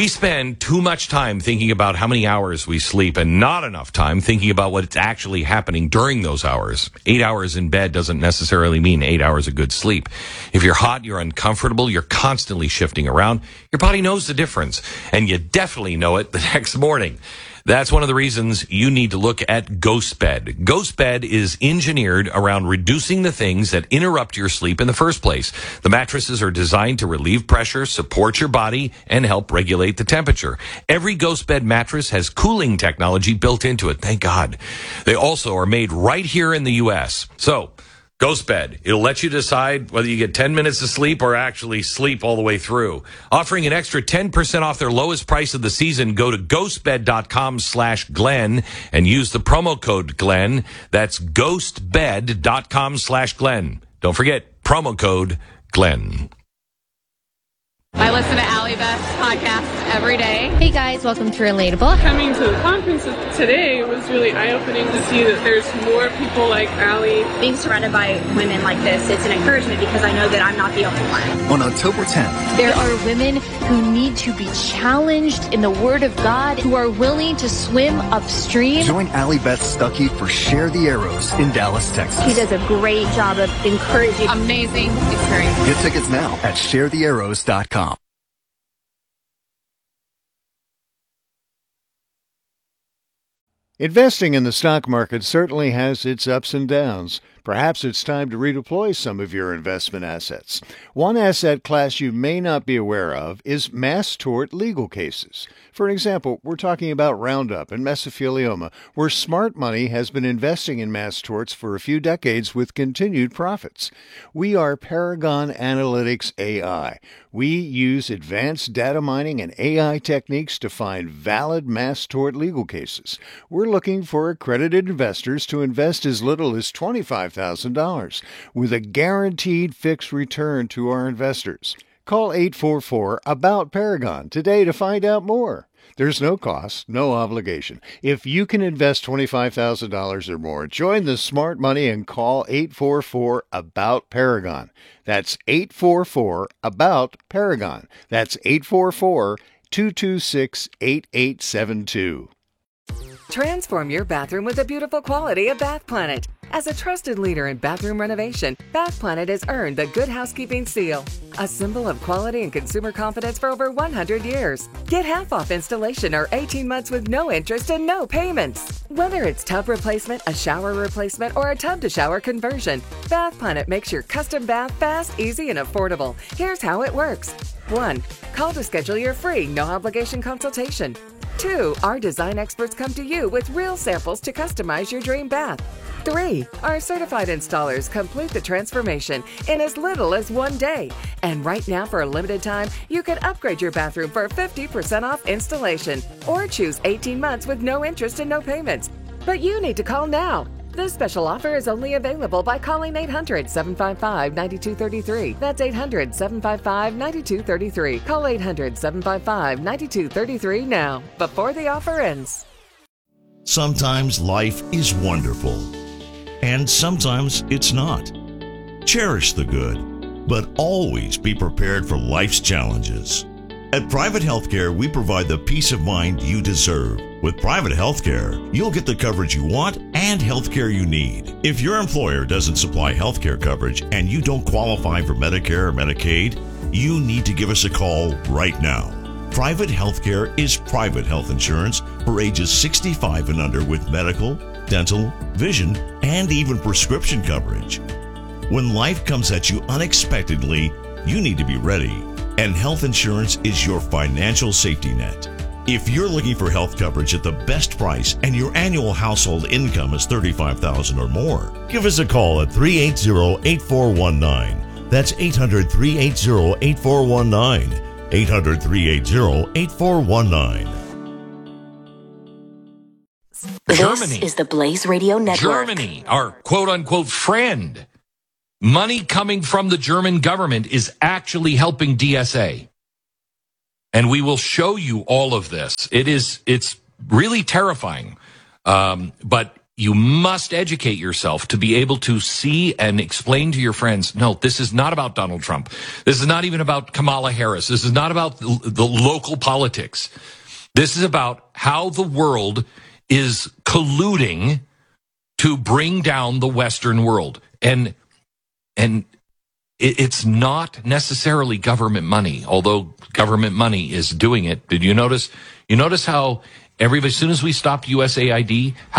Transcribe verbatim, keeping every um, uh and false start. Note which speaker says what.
Speaker 1: spend too much time thinking about how many hours we sleep and not enough time thinking about what's actually happening during those hours. Eight hours in bed doesn't necessarily mean eight hours of good sleep. If you're hot, you're uncomfortable, you're constantly shifting around, your body knows the difference, and you definitely know it the next morning. That's one of the reasons you need to look at GhostBed. GhostBed is engineered around reducing the things that interrupt your sleep in the first place. The mattresses are designed to relieve pressure, support your body, and help regulate the temperature. Every GhostBed mattress has cooling technology built into it, thank God. They also are made right here in the U S. So, GhostBed. It'll let you decide whether you get ten minutes of sleep or actually sleep all the way through. Offering an extra ten percent off their lowest price of the season, go to ghostbed.com slash Glenn and use the promo code Glenn. That's ghostbed.com slash Glenn. Don't forget, promo code Glenn.
Speaker 2: I listen to Allie Beth's podcast every day.
Speaker 3: Hey guys, welcome to Relatable.
Speaker 4: Coming to the conference today was really eye-opening to see that there's more people like Allie.
Speaker 5: Being surrounded by women like this, it's an encouragement because I know that I'm not the only one.
Speaker 6: On October tenth,
Speaker 3: there are women who need to be challenged in the Word of God, who are willing to swim upstream.
Speaker 6: Join Allie Beth Stuckey for Share the Arrows in Dallas, Texas.
Speaker 5: She does a great job of encouraging.
Speaker 2: Amazing experience.
Speaker 6: Get tickets now at share the arrows dot com.
Speaker 7: Investing in the stock market certainly has its ups and downs. Perhaps it's time to redeploy some of your investment assets. One asset class you may not be aware of is mass tort legal cases. For example, we're talking about Roundup and mesothelioma, where smart money has been investing in mass torts for a few decades with continued profits. We are Paragon Analytics A I. We use advanced data mining and A I techniques to find valid mass tort legal cases. We're looking for accredited investors to invest as little as twenty-five thousand dollars with a guaranteed fixed return to our investors. Call eight four four, A B O U T, Paragon today to find out more. There's no cost, no obligation. If you can invest twenty-five thousand dollars or more, join the smart money and call eight four four, A B O U T, Paragon. That's eight four four, A B O U T, Paragon. That's eight four four, two two six, eight eight seven two.
Speaker 8: Transform your bathroom with the beautiful quality of Bath Planet. As a trusted leader in bathroom renovation, Bath Planet has earned the Good Housekeeping seal, a symbol of quality and consumer confidence for over one hundred years. Get half off installation or eighteen months with no interest and no payments. Whether it's tub replacement, a shower replacement, or a tub-to-shower conversion, Bath Planet makes your custom bath fast, easy, and affordable. Here's how it works. one. Call to schedule your free, no-obligation consultation. two. Our design experts come to you with real samples to customize your dream bath. three. Our certified installers complete the transformation in as little as one day. And right now, for a limited time, you can upgrade your bathroom for fifty percent off installation or choose eighteen months with no interest and no payments. But you need to call now. This special offer is only available by calling eight hundred, seven five five, nine two three three. That's eight hundred, seven five five, nine two three three. Call eight hundred, seven five five, nine two three three now, before the offer ends.
Speaker 9: Sometimes life is wonderful, and sometimes it's not. Cherish the good, but always be prepared for life's challenges. At Private Healthcare, we provide the peace of mind you deserve. With Private Healthcare, you'll get the coverage you want and healthcare you need. If your employer doesn't supply healthcare coverage and you don't qualify for Medicare or Medicaid, you need to give us a call right now. Private Healthcare is private health insurance for ages sixty-five and under with medical, dental, vision, and even prescription coverage. When life comes at you unexpectedly, you need to be ready. And health insurance is your financial safety net. If you're looking for health coverage at the best price and your annual household income is thirty-five thousand dollars or more, give us a call at three eight zero, eight four one nine. That's eight hundred, three eight zero, eight four one nine. eight hundred, three eight zero, eight four one nine.
Speaker 10: Germany. This is the Blaze Radio Network.
Speaker 1: Germany, our quote-unquote friend. Money coming from the German government is actually helping D S A. And we will show you all of this. It is, it's really terrifying. Um, but you must educate yourself to be able to see and explain to your friends, no, this is not about Donald Trump. This is not even about Kamala Harris. This is not about the, the local politics. This is about how the world is colluding to bring down the Western world. And, and it, it's not necessarily government money, although government money is doing it. Did you notice? You notice how everybody, as soon as we stopped U S A I D, how